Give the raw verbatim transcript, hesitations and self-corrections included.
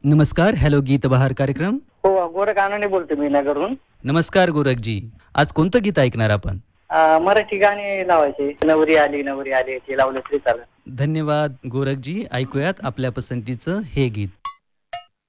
नमस्कार. हॅलो गीत बहार कार्यक्रम. हो, गोरख आनंदे बोलतो मी नगरहून. नमस्कार गोरखजी. आज कोणतं गीत ऐकणार आपण? अ, मराठी गाणी लावायचे. नवरी आली नवरी आली ते लावलं तरी चालेल. धन्यवाद गोरखजी. ऐकूयात आपल्या पसंतीचं हे गीत.